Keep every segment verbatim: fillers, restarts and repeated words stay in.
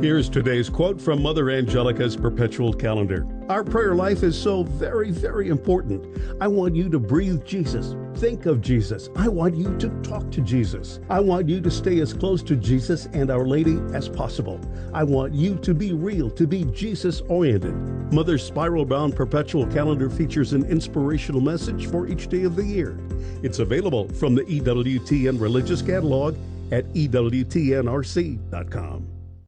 Here's today's quote from Mother Angelica's Perpetual Calendar. Our prayer life is so very, very important. I want you to breathe Jesus. Think of Jesus. I want you to talk to Jesus. I want you to stay as close to Jesus and Our Lady as possible. I want you to be real, to be Jesus-oriented. Mother's spiral-bound Perpetual Calendar features an inspirational message for each day of the year. It's available from the E W T N Religious Catalog at E W T N R C dot com.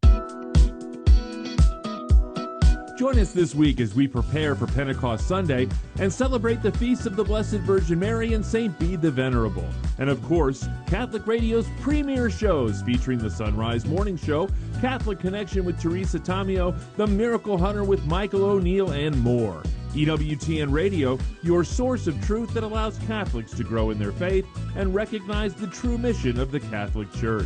Join us this week as we prepare for Pentecost Sunday and celebrate the feasts of the Blessed Virgin Mary and Saint Bede the Venerable. And of course, Catholic Radio's premier shows featuring the Sunrise Morning Show, Catholic Connection with Teresa Tamio, The Miracle Hunter with Michael O'Neill, and more. E W T N Radio, your source of truth that allows Catholics to grow in their faith and recognize the true mission of the Catholic Church.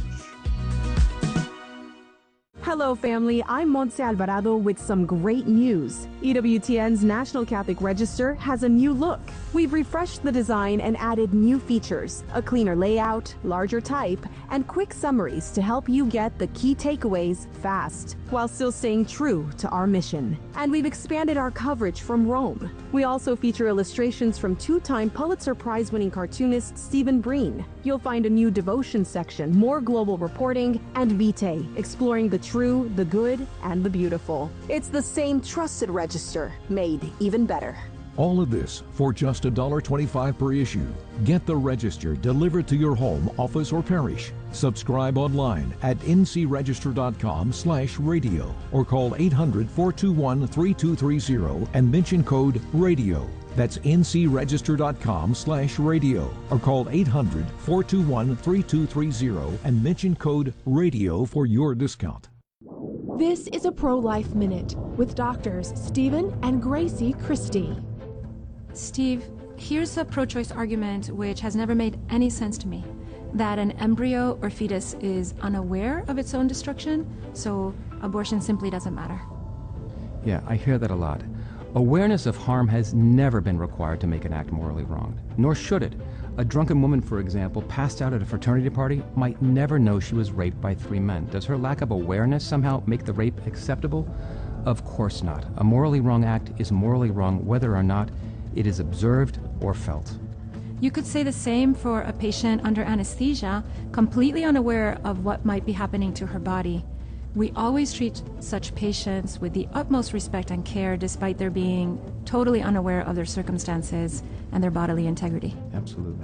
Hello, family. I'm Montse Alvarado with some great news. E W T N's National Catholic Register has a new look. We've refreshed the design and added new features, a cleaner layout, larger type, and quick summaries to help you get the key takeaways fast, while still staying true to our mission. And we've expanded our coverage from Rome. We also feature illustrations from two-time Pulitzer Prize-winning cartoonist Stephen Breen. You'll find a new devotion section, more global reporting, and Vitae, exploring the true, the good, and the beautiful. It's the same trusted register, made even better. All of this for just one dollar twenty-five per issue. Get the Register delivered to your home, office, or parish. Subscribe online at n c register dot com slash radio or call eight hundred, four two one, three two three zero and mention code RADIO. That's n c register dot com slash radio or call eight hundred, four two one, three two three zero and mention code RADIO for your discount. This is a Pro-Life Minute with doctors Stephen and Gracie Christie. Steve, here's a pro-choice argument which has never made any sense to me. That an embryo or fetus is unaware of its own destruction, so abortion simply doesn't matter. Yeah, I hear that a lot. Awareness of harm has never been required to make an act morally wrong, nor should it. A drunken woman, for example, passed out at a fraternity party might never know she was raped by three men. Does her lack of awareness somehow make the rape acceptable? Of course not. A morally wrong act is morally wrong whether or not it is observed or felt. You could say the same for a patient under anesthesia, completely unaware of what might be happening to her body. We always treat such patients with the utmost respect and care, despite their being totally unaware of their circumstances and their bodily integrity. Absolutely.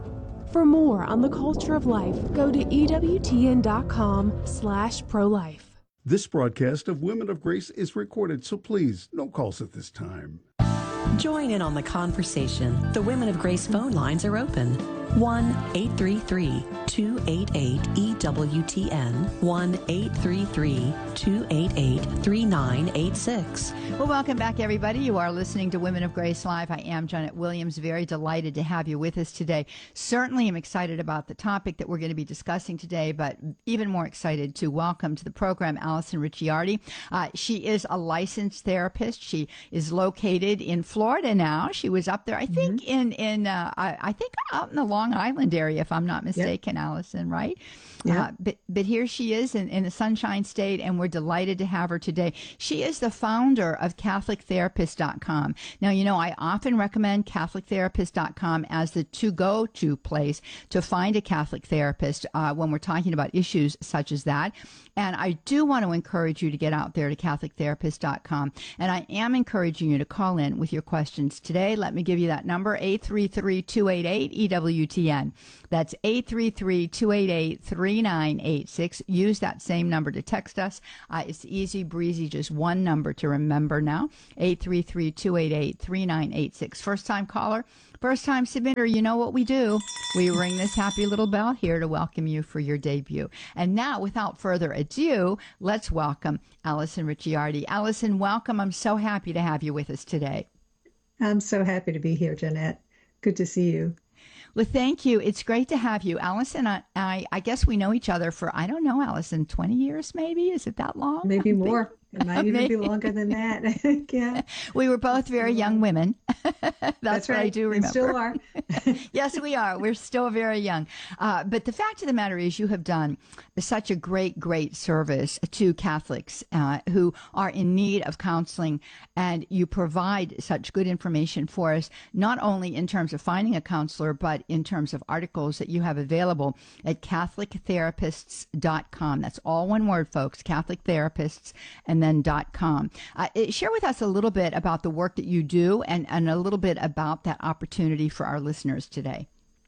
For more on the culture of life, go to E W T N dot com slash pro-life. This broadcast of Women of Grace is recorded, so please, no calls at this time. Join in on the conversation. The Women of Grace phone lines are open. one eight three three, two eight eight, E W T N. one eight three three, two eight eight, three nine eight six. Well, welcome back, everybody. You are listening to Women of Grace Live. I am Janet Williams. Very delighted to have you with us today. Certainly am excited about the topic that we're going to be discussing today, but even more excited to welcome to the program Allison Ricciardi. Uh, she is a licensed therapist. She is located in Florida now. She was up there, I think, mm-hmm. in, in uh, I, I think out in the Long Island area, if I'm not mistaken, yep. Allison, right? Yeah. Uh, but, but here she is in, in the Sunshine State, and we're delighted to have her today. She is the founder of Catholic Therapist dot com. Now, you know, I often recommend Catholic Therapist dot com as the to-go-to place to find a Catholic therapist uh, when we're talking about issues such as that. And I do want to encourage you to get out there to Catholic Therapist dot com. And I am encouraging you to call in with your questions today. Let me give you that number, eight three three, two eight eight, E W T N. That's eight three three, two eight eight, three nine eight six. Use that same number to text us. Uh, it's easy breezy, just one number to remember now, eight three three, two eight eight, three nine eight six. First-time caller, first-time submitter, you know what we do. We ring this happy little bell here to welcome you for your debut. And now, without further ado, let's welcome Allison Ricciardi. Allison, welcome. I'm so happy to have you with us today. I'm so happy to be here, Jeanette. Good to see you. Well, thank you. It's great to have you. Allison, I, I, I guess we know each other for, I don't know, Allison, twenty years maybe? Is it that long? Maybe more. It might even be longer than that, I think, yeah. We were both very young women. That's, That's what right. I do remember. And still are. Yes, we are. We're still very young. Uh, but the fact of the matter is you have done such a great, great service to Catholics uh, who are in need of counseling, and you provide such good information for us, not only in terms of finding a counselor, but in terms of articles that you have available at Catholic Therapists dot com. That's all one word, folks, Catholic Therapists, and then .com. Uh, share with us a little bit about the work that you do and, and a little bit about that opportunity for our listeners today.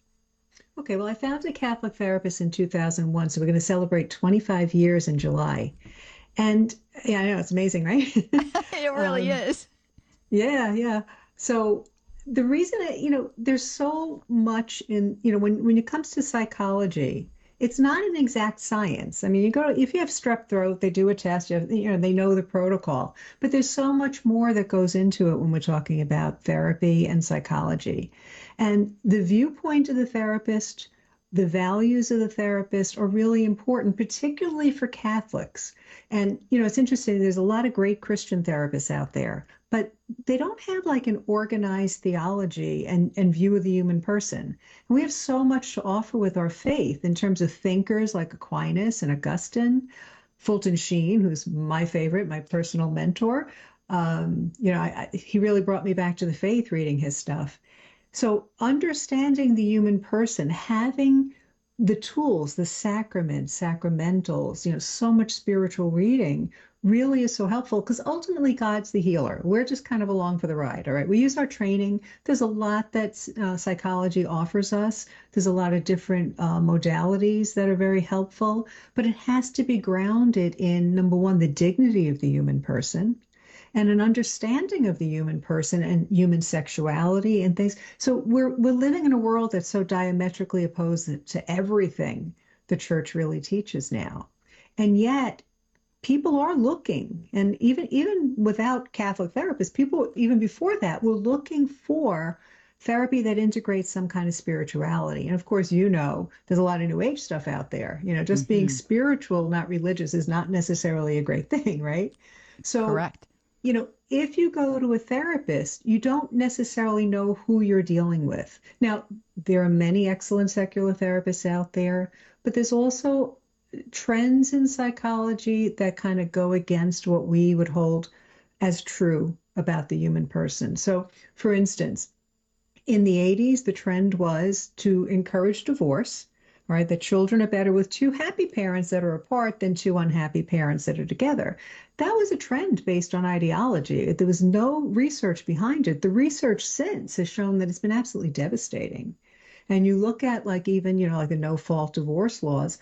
Okay, well, I founded Catholic Therapists in two thousand one, so we're going to celebrate twenty-five years in July. And yeah, I know, it's amazing, right? It really um, is. Yeah, yeah. So the reason, I, you know, there's so much in, you know, when, when it comes to psychology, it's not an exact science. I mean, you go, if you have strep throat, they do a test, you, have, you know, they know the protocol, but there's so much more that goes into it when we're talking about therapy and psychology. And the viewpoint of the therapist, the values of the therapist are really important, particularly for Catholics. And, you know, it's interesting, there's a lot of great Christian therapists out there, but they don't have like an organized theology and, and view of the human person. And we have so much to offer with our faith in terms of thinkers like Aquinas and Augustine, Fulton Sheen, who's my favorite, my personal mentor. Um, you know, I, I, he really brought me back to the faith reading his stuff. So understanding the human person, having the tools, the sacraments, sacramentals, you know, so much spiritual reading really is so helpful because ultimately God's the healer. We're just kind of along for the ride, all right? We use our training. There's a lot that uh, psychology offers us. There's a lot of different uh, modalities that are very helpful, but it has to be grounded in, number one, the dignity of the human person, and an understanding of the human person and human sexuality and things. So we're we're living in a world that's so diametrically opposed to everything the church really teaches now. And yet people are looking, and even even without Catholic therapists, people even before that were looking for therapy that integrates some kind of spirituality. And of course, you know, there's a lot of New Age stuff out there. You know, just mm-hmm. being spiritual, not religious, is not necessarily a great thing, right? So correct. You know, if you go to a therapist, you don't necessarily know who you're dealing with. Now, there are many excellent secular therapists out there, but there's also trends in psychology that kind of go against what we would hold as true about the human person. So, for instance, in the eighties, the trend was to encourage divorce. Right, that children are better with two happy parents that are apart than two unhappy parents that are together. That was a trend based on ideology. There was no research behind it. The research since has shown that it's been absolutely devastating. And you look at like even, you know, like the no-fault divorce laws,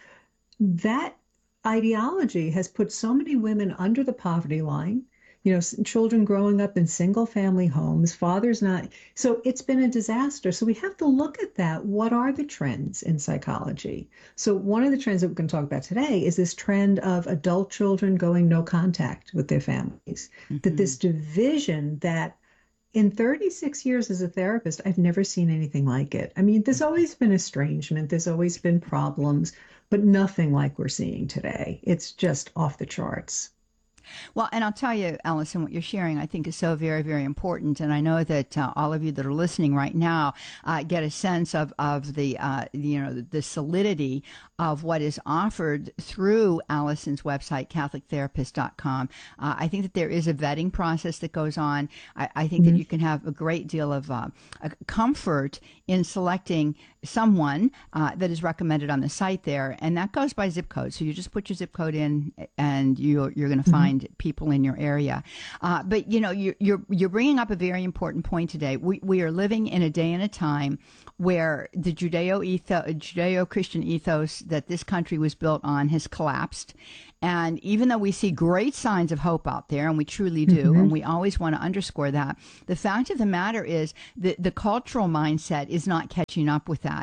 that ideology has put so many women under the poverty line. You know, children growing up in single family homes, fathers not. So it's been a disaster. So we have to look at that. What are the trends in psychology? So one of the trends that we're going to talk about today is this trend of adult children going no contact with their families. Mm-hmm. That this division that in thirty-six years as a therapist, I've never seen anything like it. I mean, there's always been estrangement. There's always been problems, but nothing like we're seeing today. It's just off the charts. Well, and I'll tell you, Allison, what you're sharing, I think is so very, very important. And I know that uh, all of you that are listening right now uh, get a sense of, of the, uh, you know, the solidity of what is offered through Allison's website, Catholic Therapist dot com. Uh, I think that there is a vetting process that goes on. I, I think mm-hmm. that you can have a great deal of uh, comfort in selecting someone uh, that is recommended on the site there. And that goes by zip code. So you just put your zip code in and you, you're going to find mm-hmm. people in your area. Uh, but, you know, you're, you're, you're bringing up a very important point today. We, we are living in a day and a time where the Judeo ethos, Judeo-Christian ethos that this country was built on has collapsed. And even though we see great signs of hope out there, and we truly do, mm-hmm. and we always want to underscore that, the fact of the matter is that the cultural mindset is not catching up with that.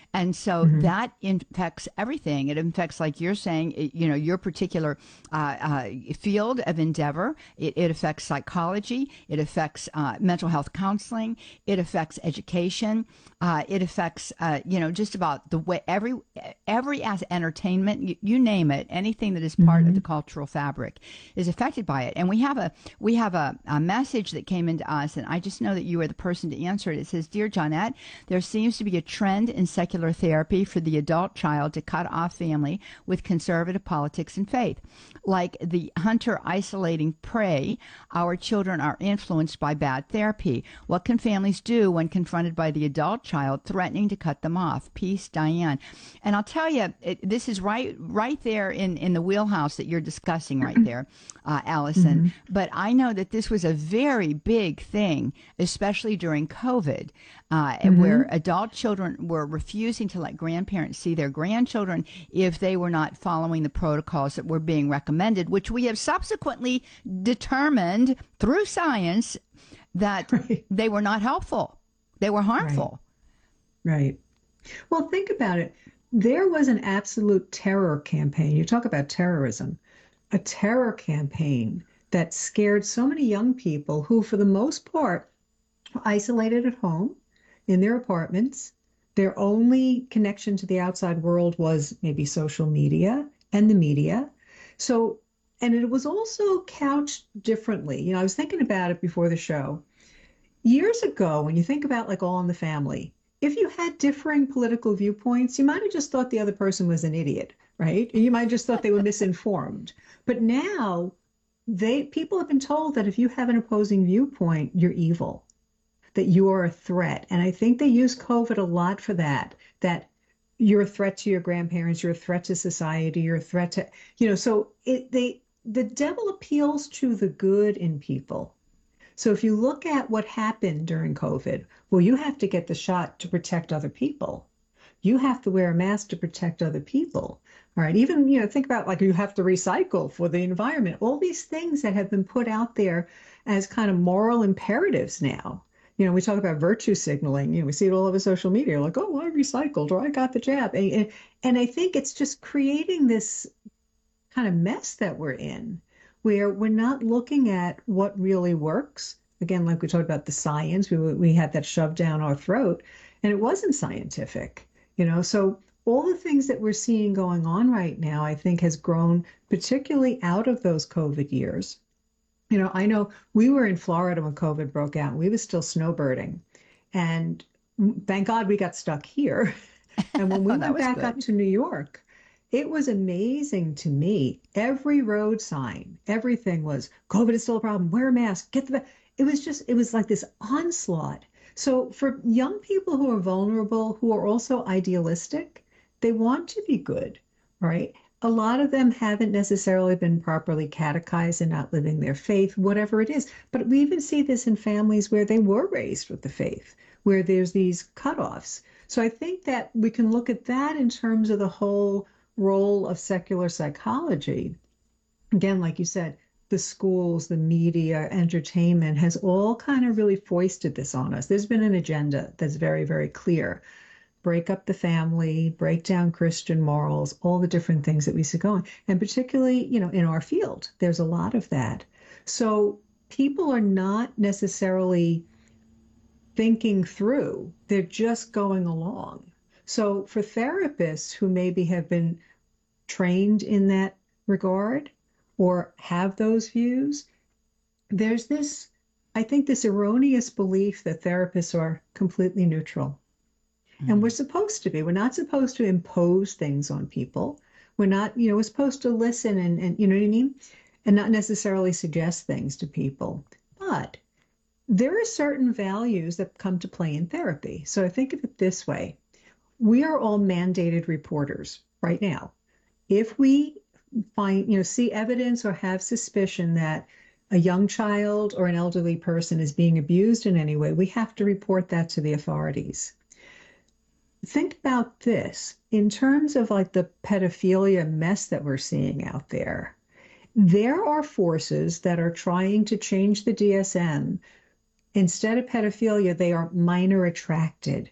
And so Mhm. that infects everything. It affects, like you're saying, it, you know, your particular uh, uh, field of endeavor. It, it affects psychology. It affects uh, mental health counseling. It affects education. Uh, it affects, uh, you know, just about the way every every as entertainment, you, you name it, anything that is part Mhm. of the cultural fabric is affected by it. And we have a we have a, a message that came into us, and I just know that you are the person to answer it. It says, "Dear Johnette, there seems to be a trend in secular therapy for the adult child to cut off family with conservative politics and faith. Like the hunter isolating prey, our children are influenced by bad therapy. What can families do when confronted by the adult child threatening to cut them off? Peace, Diane." And I'll tell you, it, this is right right there in, in the wheelhouse that you're discussing right there, uh, Allison. Mm-hmm. But I know that this was a very big thing, especially during COVID, uh, Mhm. where adult children were refusing to let grandparents see their grandchildren if they were not following the protocols that were being recommended, which we have subsequently determined through science that Right. they were not helpful. They were harmful. Right. Well, think about it. There was an absolute terror campaign. You talk about terrorism, a terror campaign that scared so many young people who, for the most part, were isolated at home in their apartments. Their only connection to the outside world was maybe social media and the media. So, and it was also couched differently. You know, I was thinking about it before the show. Years ago, when you think about like All in the Family, if you had differing political viewpoints, you might have just thought the other person was an idiot, right? You might have just thought they were misinformed. But now they people have been told that if you have an opposing viewpoint, you're evil, that you are a threat. And I think they use COVID a lot for that, that you're a threat to your grandparents, you're a threat to society, you're a threat to, you know, so it they the devil appeals to the good in people. So if you look at what happened during COVID, well, you have to get the shot to protect other people. You have to wear a mask to protect other people. All right. Even, you know, think about like you have to recycle for the environment, all these things that have been put out there as kind of moral imperatives now. You know, we talk about virtue signaling, you know, we see it all over social media, like, oh, I recycled or I got the jab. And, and, and I think it's just creating this kind of mess that we're in, where we're not looking at what really works. Again, like we talked about the science, we, we had that shoved down our throat, and it wasn't scientific, you know. So all the things that we're seeing going on right now, I think has grown particularly out of those COVID years. You know, I know we were in Florida when COVID broke out. We were still snowbirding. And thank God we got stuck here. And when we Oh, that went was back good. up to New York, it was amazing to me. Every road sign, everything was COVID is still a problem. Wear a mask. Get the. va-" It was just, it was like this onslaught. So for young people who are vulnerable, who are also idealistic, they want to be good, right? A lot of them haven't necessarily been properly catechized and not living their faith, whatever it is. But we even see this in families where they were raised with the faith, where there's these cutoffs. So I think that we can look at that in terms of the whole role of secular psychology. Again, like you said, the schools, the media, entertainment has all kind of really foisted this on us. There's been an agenda that's very, very clear. Break up the family, break down Christian morals, all the different things that we see going. And particularly, you know, in our field, there's a lot of that. So people are not necessarily thinking through, they're just going along. So for therapists who maybe have been trained in that regard or have those views, there's this, I think, this erroneous belief that therapists are completely neutral. And we're supposed to be. We're not supposed to impose things on people. We're not, you know, we're supposed to listen and, and you know what I mean? And not necessarily suggest things to people. But there are certain values that come to play in therapy. So I think of it this way. We are all mandated reporters right now. If we find, you know, see evidence or have suspicion that a young child or an elderly person is being abused in any way, we have to report that to the authorities. Think about this in terms of like the pedophilia mess that we're seeing out there. There are forces that are trying to change the D S M. Instead of pedophilia, they are minor attracted.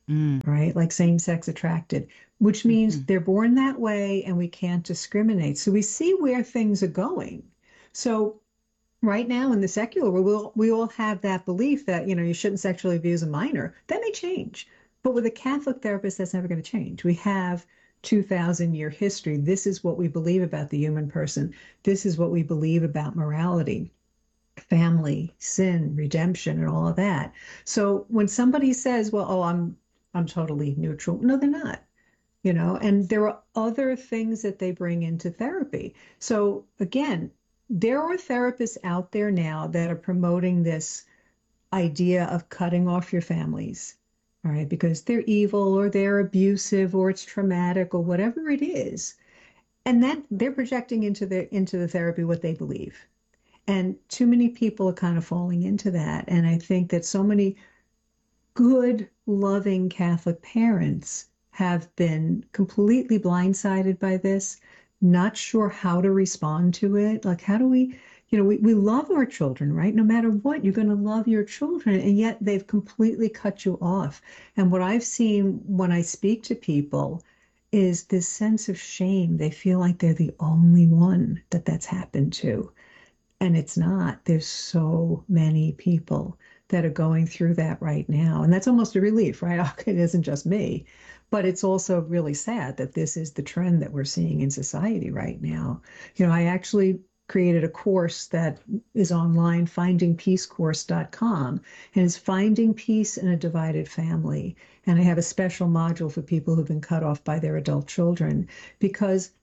Mm. right? Like same-sex attracted, which means Mm-hmm. they're born that way and we can't discriminate. So we see where things are going. So right now in the secular world, we'll, we all have that belief that, you know, you shouldn't sexually abuse a minor. That may change. But with a Catholic therapist, that's never going to change. We have two thousand year history. This is what we believe about the human person. This is what we believe about morality, family, sin, redemption, and all of that. So when somebody says, well, oh, I'm I'm totally neutral. No, they're not. You know, and there are other things that they bring into therapy. So again, there are therapists out there now that are promoting this idea of cutting off your families, all right, because they're evil or they're abusive or it's traumatic or whatever it is. And that they're projecting into the into the therapy what they believe. And too many people are kind of falling into that. And I think that so many good, loving Catholic parents have been completely blindsided by this, not sure how to respond to it. Like, how do we, you know, we, we love our children, right? No matter what, you're going to love your children, and yet they've completely cut you off. And what I've seen when I speak to people is this sense of shame. They feel like they're the only one that that's happened to. And it's not. There's so many people that are going through that right now. And that's almost a relief, right? Okay, it isn't just me. But it's also really sad that this is the trend that we're seeing in society right now. You know, I actually created a course that is online, finding peace course dot com, and it's Finding Peace in a Divided Family. And I have a special module for people who've been cut off by their adult children, because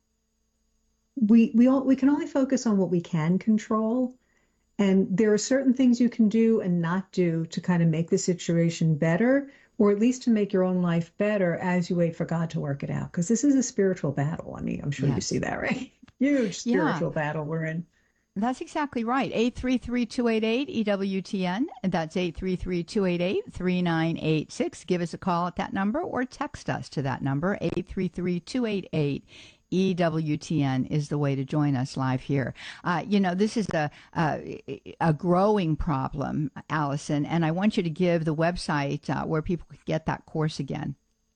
we we all we can only focus on what we can control. And there are certain things you can do and not do to kind of make the situation better, or at least to make your own life better as you wait for God to work it out. Because this is a spiritual battle. I mean, I'm sure Yes. you see that, right? Huge spiritual Yeah. battle we're in. That's exactly right. eight three three, two eight eight, E W T N. And that's eight three three, two eight eight, three nine eight six. Give us a call at that number or text us to that number, eight three three, two eight eight, E W T N is the way to join us live here. Uh, you know, this is a, a a growing problem, Allison, and I want you to give the website uh, where people can get that course again.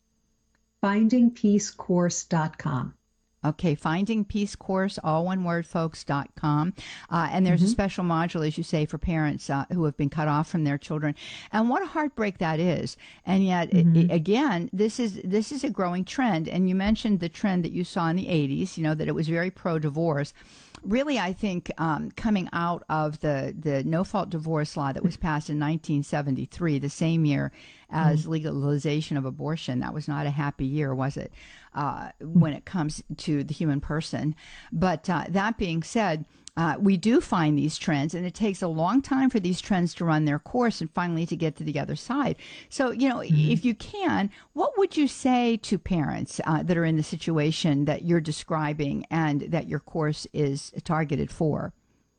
finding peace course dot com. Okay, Finding Peace Course, all one word, folks, dot com. Uh, and there's Mhm. a special module, as you say, for parents uh, who have been cut off from their children. And what a heartbreak that is. And yet, Mhm. it, again, this is this is a growing trend. And you mentioned the trend that you saw in the eighties, you know, that it was very pro-divorce. Really, I think um, coming out of the, the no-fault divorce law that was passed in nineteen seventy-three, the same year as legalization of abortion, that was not a happy year, was it, uh, when it comes to the human person. But uh, that being said, uh, we do find these trends, and it takes a long time for these trends to run their course and finally to get to the other side. So, you know, Mhm. if you can, what would you say to parents uh, that are in the situation that you're describing and that your course is targeted for?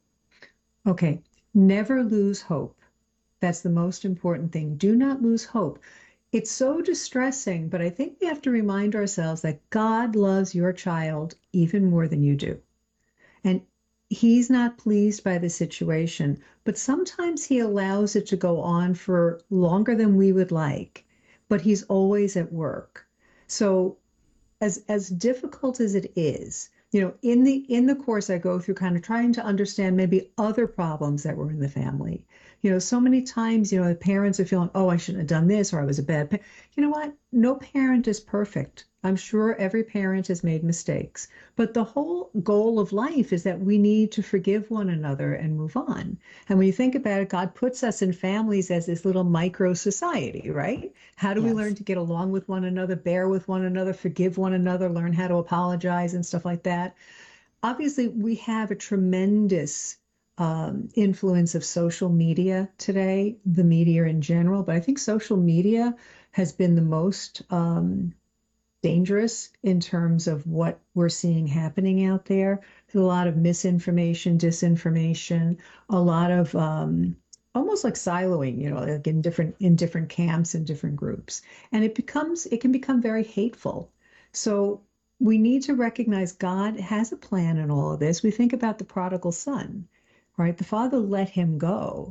Okay, never lose hope. That's the most important thing. Do not lose hope. It's so distressing, but I think we have to remind ourselves that God loves your child even more than you do. And he's not pleased by the situation, but sometimes he allows it to go on for longer than we would like, but he's always at work. So as as difficult as it is, you know, in the in the course I go through kind of trying to understand maybe other problems that were in the family. You know, so many times, you know, the parents are feeling, oh, I shouldn't have done this, or I was a bad parent. You know what? No parent is perfect. I'm sure every parent has made mistakes. But the whole goal of life is that we need to forgive one another and move on. And when you think about it, God puts us in families as this little micro society, right? How do we Yes. learn to get along with one another, bear with one another, forgive one another, learn how to apologize and stuff like that? Obviously, we have a tremendous um, influence of social media today, the media in general, but I think social media has been the most um, dangerous in terms of what we're seeing happening out there. There's a lot of misinformation, disinformation, a lot of um, almost like siloing, you know, like in different in different camps and different groups, and it becomes it can become very hateful. So we need to recognize God has a plan in all of this. We think about the prodigal son, right? The father let him go,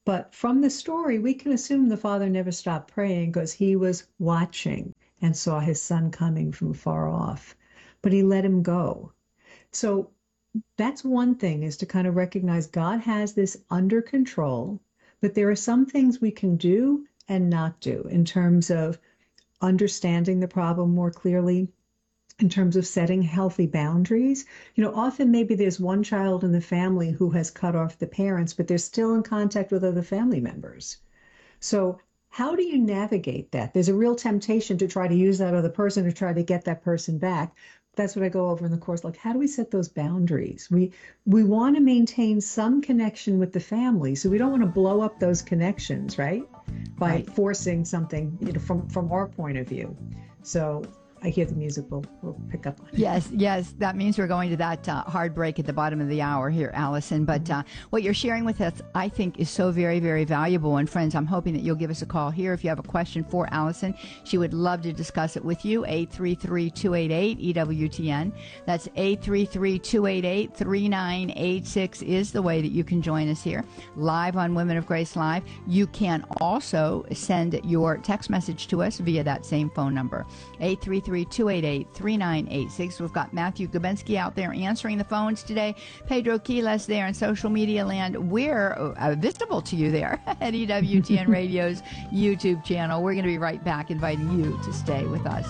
But from the story, we can assume the father never stopped praying because he was watching and saw his son coming from far off. But he let him go. So that's one thing, is to kind of recognize God has this under control, but there are some things we can do and not do in terms of understanding the problem more clearly, in terms of setting healthy boundaries. You know, often maybe there's one child in the family who has cut off the parents, but they're still in contact with other family members. So how do you navigate that? There's a real temptation to try to use that other person to try to get that person back. That's what I go over in the course. Like, how do we set those boundaries? We we want to maintain some connection with the family, so we don't want to blow up those connections, right? By right. forcing something, you know, from from our point of view. So I hear the music. We'll, we'll pick up on it. Yes, yes. That means we're going to that uh, hard break at the bottom of the hour here, Allison. But uh, what you're sharing with us, I think, is so very, very valuable. And friends, I'm hoping that you'll give us a call here if you have a question for Allison. She would love to discuss it with you. eight three three, two eight eight, E W T N. That's eight three three, two eight eight, three nine eight six is the way that you can join us here live on Women of Grace Live. You can also send your text message to us via that same phone number, eight three three, two eight eight, three nine eight six. We've got Matthew Gabensky out there answering the phones today. Pedro Quiles there in social media land. We're uh, visible to you there at E W T N Radio's YouTube channel. We're going to be right back, inviting you to stay with us.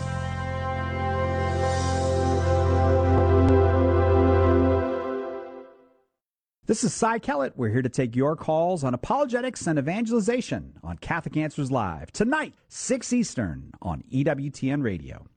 This is Cy Kellett. We're here to take your calls on apologetics and evangelization on Catholic Answers Live tonight, six Eastern on E W T N Radio.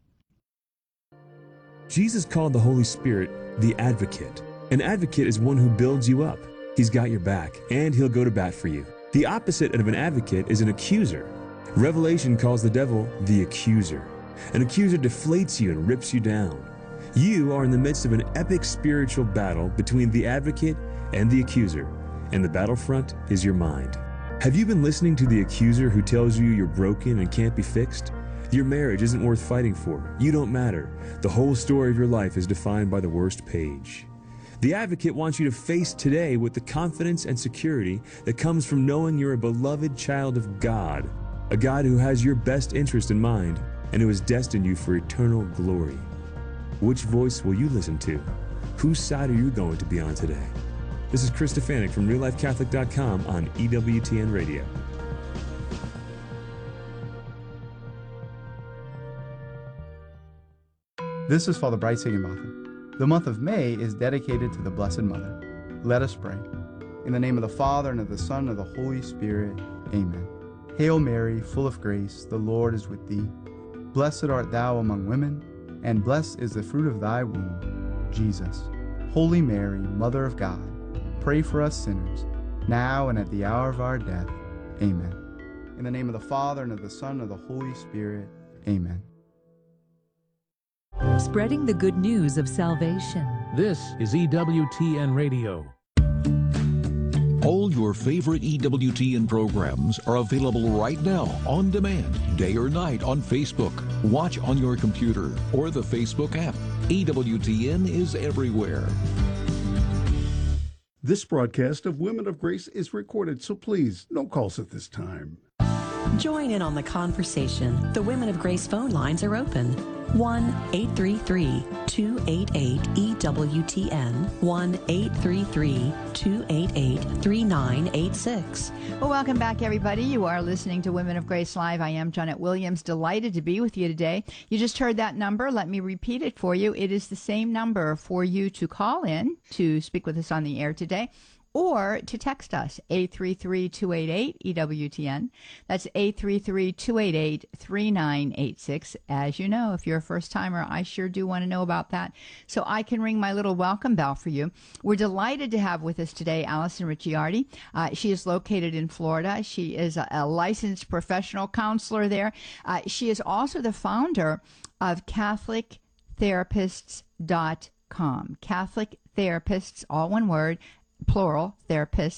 Jesus called the Holy Spirit the Advocate. An advocate is one who builds you up. He's got your back, and he'll go to bat for you. The opposite of an advocate is an accuser. Revelation calls the devil the accuser. An accuser deflates you and rips you down. You are in the midst of an epic spiritual battle between the advocate and the accuser, and the battlefront is your mind. Have you been listening to the accuser who tells you you're broken and can't be fixed? Your marriage isn't worth fighting for. You don't matter. The whole story of your life is defined by the worst page. The advocate wants you to face today with the confidence and security that comes from knowing you're a beloved child of God, a God who has your best interest in mind and who has destined you for eternal glory. Which voice will you listen to? Whose side are you going to be on today? This is Chris Stefanik from real life catholic dot com on E W T N Radio. This is Father Bryce Higginbotham. The month of May is dedicated to the Blessed Mother. Let us pray. In the name of the Father, and of the Son, and of the Holy Spirit. Amen. Hail Mary, full of grace, the Lord is with thee. Blessed art thou among women, and blessed is the fruit of thy womb, Jesus. Holy Mary, Mother of God, pray for us sinners, now and at the hour of our death. Amen. In the name of the Father, and of the Son, and of the Holy Spirit. Amen. Spreading the good news of salvation. This is E W T N Radio. All your favorite E W T N programs are available right now on demand, day or night on Facebook. Watch on your computer or the Facebook app. E W T N is everywhere. This broadcast of Women of Grace is recorded, so please, no calls at this time. Join in on the conversation. The Women of Grace phone lines are open. one eight three three, two eight eight, E W T N. one eight three three, two eight eight, three nine eight six. Well, welcome back, everybody. You are listening to Women of Grace Live. I am Janet Williams. Delighted to be with you today. You just heard that number. Let me repeat it for you. It is the same number for you to call in to speak with us on the air today, or to text us, eight three three, two eight eight, E W T N. That's eight three three, two eight eight, three nine eight six. As you know, if you're a first-timer, I sure do want to know about that, so I can ring my little welcome bell for you. We're delighted to have with us today Allison Ricciardi. Uh, she is located in Florida. She is a, a licensed professional counselor there. Uh, she is also the founder of Catholic Therapists dot com. Catholic Therapists, all one word, plural, therapists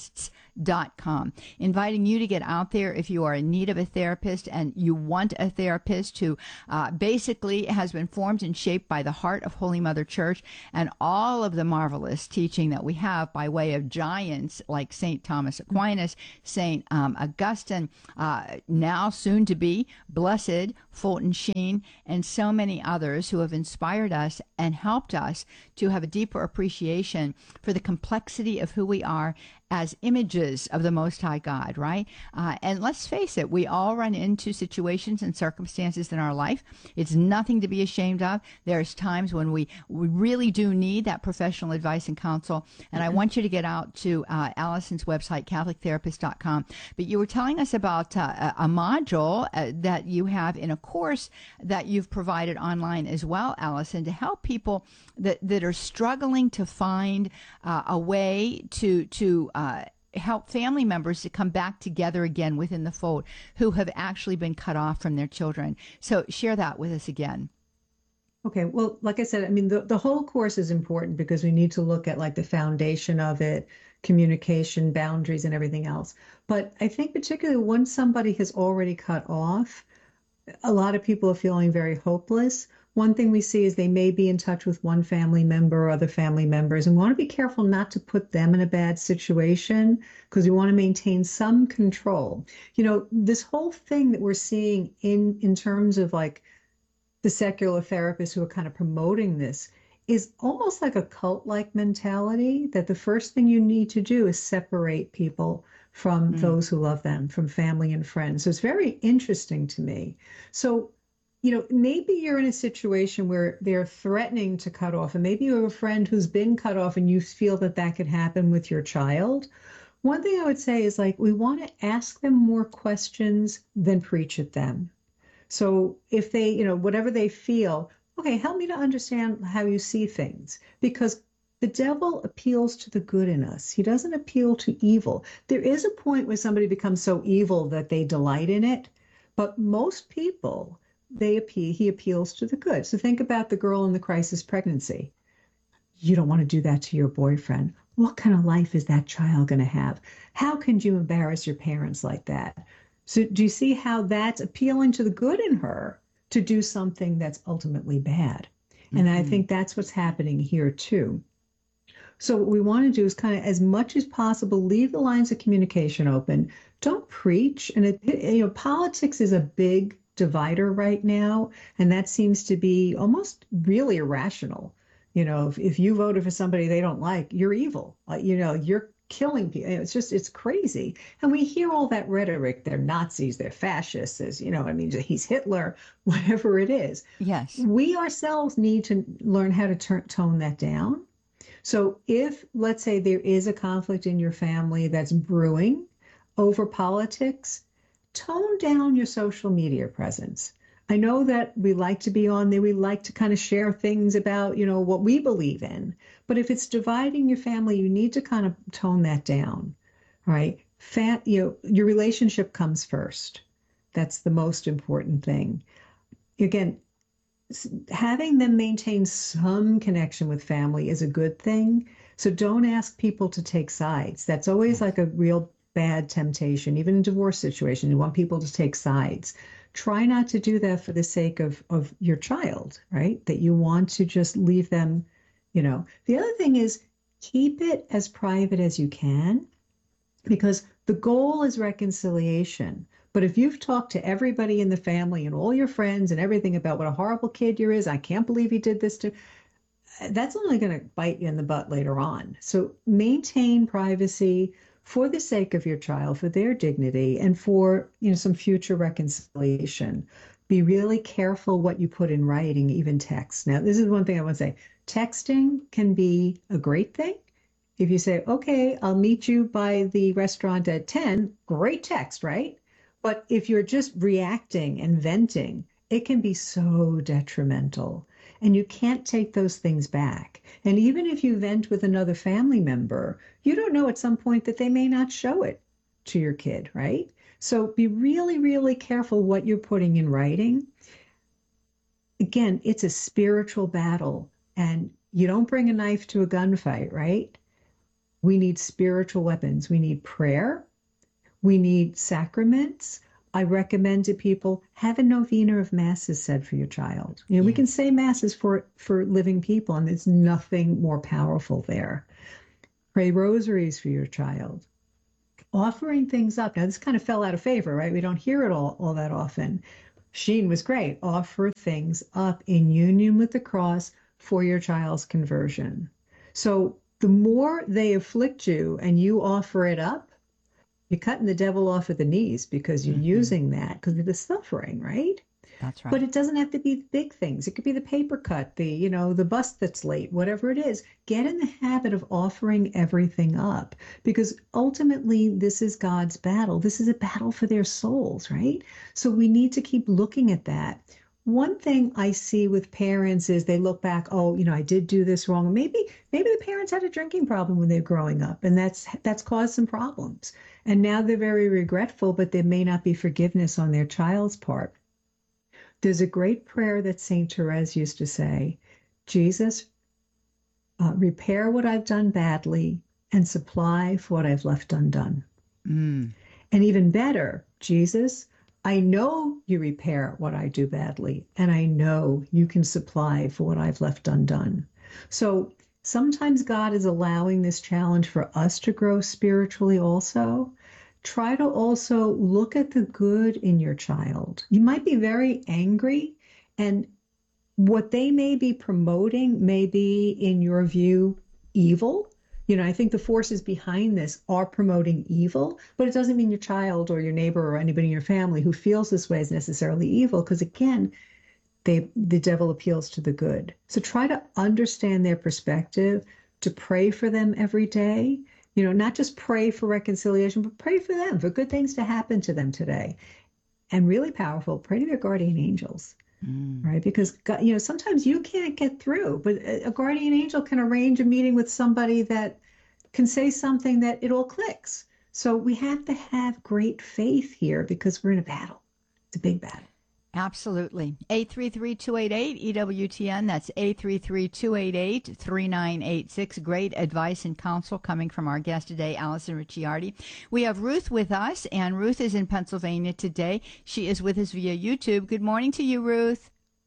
dot com. Inviting you to get out there if you are in need of a therapist and you want a therapist who uh, basically has been formed and shaped by the heart of Holy Mother Church and all of the marvelous teaching that we have by way of giants like Saint Thomas Aquinas, Saint um, Augustine, uh, now soon to be Blessed Fulton Sheen, and so many others who have inspired us and helped us to have a deeper appreciation for the complexity of who we are as images of the Most High God, right? Uh, and let's face it, we all run into situations and circumstances in our life. It's nothing to be ashamed of. There's times when we, we really do need that professional advice and counsel. And mm-hmm. I want you to get out to uh, Allison's website, Catholic Therapist dot com. But you were telling us about uh, a module uh, that you have in a course that you've provided online as well, Allison, to help people that, that are struggling to find uh, a way to, to uh, help family members to come back together again within the fold who have actually been cut off from their children. So share that with us again. Okay, well, like I said, I mean, the, the whole course is important because we need to look at like the foundation of it, communication, boundaries, and everything else. But I think particularly once somebody has already cut off, a lot of people are feeling very hopeless. One thing we see is they may be in touch with one family member or other family members, and we want to be careful not to put them in a bad situation because we want to maintain some control. You know, this whole thing that we're seeing in, in terms of like the secular therapists who are kind of promoting this is almost like a cult-like mentality that the first thing you need to do is separate people from mm. those who love them, from family and friends. So it's very interesting to me. So, you know, maybe you're in a situation where they're threatening to cut off, and maybe you have a friend who's been cut off and you feel that that could happen with your child. One thing I would say is like, we want to ask them more questions than preach at them. So if they, you know, whatever they feel, okay, help me to understand how you see things, because the devil appeals to the good in us. He doesn't appeal to evil. There is a point where somebody becomes so evil that they delight in it, but most people, they appeal, he appeals to the good. So think about the girl in the crisis pregnancy. You don't want to do that to your boyfriend. What kind of life is that child going to have? How can you embarrass your parents like that? So do you see how that's appealing to the good in her to do something that's ultimately bad? Mm-hmm. And I think that's what's happening here too. So what we want to do is kind of, as much as possible, leave the lines of communication open. Don't preach. And, it, you know, politics is a big divider right now, and that seems to be almost really irrational. You know, if, if you voted for somebody they don't like, you're evil. Uh, you know, you're killing people. It's just, it's crazy. And we hear all that rhetoric. They're Nazis, they're fascists, as, you know, I mean, he's Hitler, whatever it is. Yes. We ourselves need to learn how to turn, tone that down. So if, let's say, there is a conflict in your family that's brewing over politics, tone down your social media presence. I know that we like to be on there. We like to kind of share things about, you know, what we believe in. But if it's dividing your family, you need to kind of tone that down, right? Fat, you know, your relationship comes first. That's the most important thing. Again, having them maintain some connection with family is a good thing. So don't ask people to take sides. That's always like a real bad temptation, even in divorce situations. You want people to take sides. Try not to do that for the sake of, of your child, right? That you want to just leave them, you know. The other thing is keep it as private as you can, because the goal is reconciliation. But if you've talked to everybody in the family and all your friends and everything about what a horrible kid you is, I can't believe he did this to, that's only going to bite you in the butt later on. So maintain privacy for the sake of your child, for their dignity, and for, you know, some future reconciliation. Be really careful what you put in writing, even text. Now, this is one thing I want to say. Texting can be a great thing. If you say, okay, I'll meet you by the restaurant at ten, great text, right? But if you're just reacting and venting, it can be so detrimental. And you can't take those things back. And even if you vent with another family member, you don't know at some point that they may not show it to your kid, right? So be really, really careful what you're putting in writing. Again, it's a spiritual battle, and you don't bring a knife to a gunfight, right? We need spiritual weapons. We need prayer. We need sacraments. I recommend to people, have a novena of masses said for your child. You know, yes. We can say masses for, for living people, and there's nothing more powerful there. Pray rosaries for your child. Offering things up. Now, this kind of fell out of favor, right? We don't hear it all, all that often. Sheen was great. Offer things up in union with the cross for your child's conversion. So the more they afflict you and you offer it up, you're cutting the devil off at the knees because you're mm-hmm. using that because of the suffering, right? That's right. But it doesn't have to be the big things. It could be the paper cut, the, you know, the bus that's late, whatever it is. Get in the habit of offering everything up because ultimately this is God's battle. This is a battle for their souls, right? So we need to keep looking at that. One thing I see with parents is they look back, oh, you know, I did do this wrong. Maybe, maybe the parents had a drinking problem when they were growing up, and that's that's caused some problems. And now they're very regretful, but there may not be forgiveness on their child's part. There's a great prayer that Saint Therese used to say, Jesus, uh, repair what I've done badly and supply for what I've left undone. Mm. And even better, Jesus, I know you repair what I do badly, and I know you can supply for what I've left undone. So sometimes God is allowing this challenge for us to grow spiritually also. Try to also look at the good in your child. You might be very angry, and what they may be promoting may be, in your view, evil. You know, I think the forces behind this are promoting evil, but it doesn't mean your child or your neighbor or anybody in your family who feels this way is necessarily evil, because again, they, the devil appeals to the good. So try to understand their perspective, to pray for them every day. You know, not just pray for reconciliation, but pray for them, for good things to happen to them today. And really powerful, pray to their guardian angels. Mm. Right? Because, you know, sometimes you can't get through, but a guardian angel can arrange a meeting with somebody that can say something that it all clicks. So we have to have great faith here because we're in a battle. It's a big battle. Absolutely. eight three three, two eight eight, E W T N. That's eight three three, two eight eight, three nine eight six. Great advice and counsel coming from our guest today, Allison Ricciardi. We have Ruth with us, and Ruth is in Pennsylvania today. She is with us via YouTube. Good morning to you, Ruth.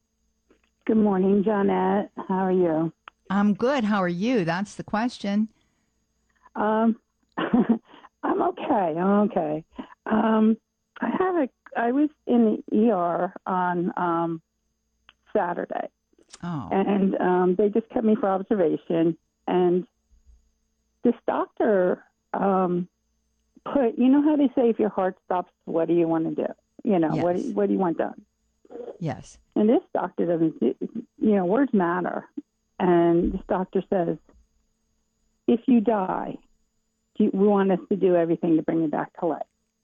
Good morning, Johnette. How are you? I'm good. How are you? That's the question. Um, I'm okay. I'm okay. Um, I have a I was in the E R on um, Saturday, oh. and um, they just kept me for observation. And this doctor um, put, you know how they say, if your heart stops, what do you want to do? You know, yes. what, what do you want done? Yes. And this doctor doesn't, you know, words matter. And this doctor says, if you die, we want us to do everything to bring you back to life.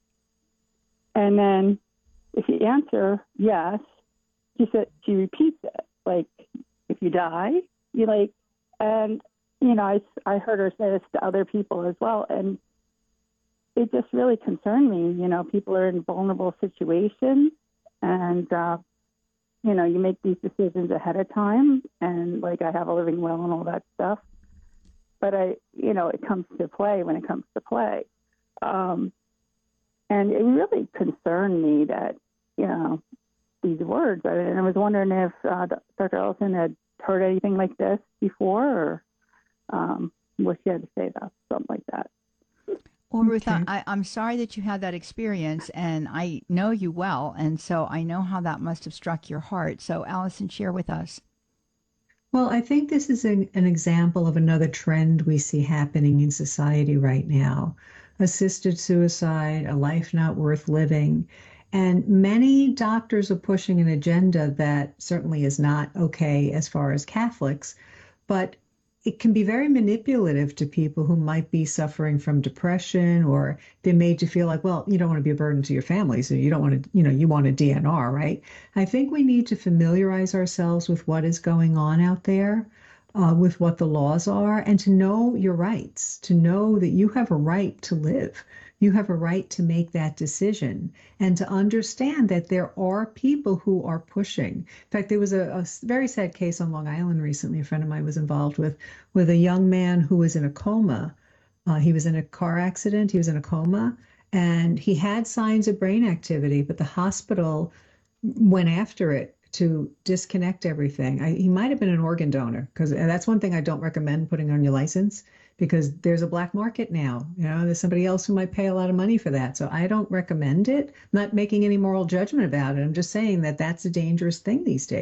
And then if you answer yes, she said, she repeats it. Like, if you die, you like, and, you know, I, I heard her say this to other people as well. And it just really concerned me. You know, people are in vulnerable situations, and, uh, you know, you make these decisions ahead of time. And like, I have a living will and all that stuff. But I, you know, it comes to play when it comes to play. Um, And it really concerned me that, you know, these words. And I was wondering if uh, Doctor Ellison had heard anything like this before, or um, what she had to say about something like that. Well, Ruth, okay. I, I'm sorry that you had that experience, and I know you well, and so I know how that must have struck your heart. So, Allison, share with us. Well, I think this is an, an example of another trend we see happening in society right now. Assisted suicide, a life not worth living. And many doctors are pushing an agenda that certainly is not okay as far as Catholics, but it can be very manipulative to people who might be suffering from depression, or they're made to feel like, well, you don't want to be a burden to your family, so you don't want to, you know, you want a D N R, right? I think we need to familiarize ourselves with what is going on out there. Uh, with what the laws are, and to know your rights, to know that you have a right to live. You have a right to make that decision, and to understand that there are people who are pushing. In fact, there was a, a very sad case on Long Island recently, a friend of mine was involved with, with a young man who was in a coma Uh, he was in a car accident. He was in a coma, and he had signs of brain activity, but the hospital went after it to disconnect everything. I, he might have been an organ donor, because that's one thing I don't recommend putting on your license, because there's a black market now. You know, there's somebody else who might pay a lot of money for that. So I don't recommend it. I'm not making any moral judgment about it. I'm just saying that that's a dangerous thing these days.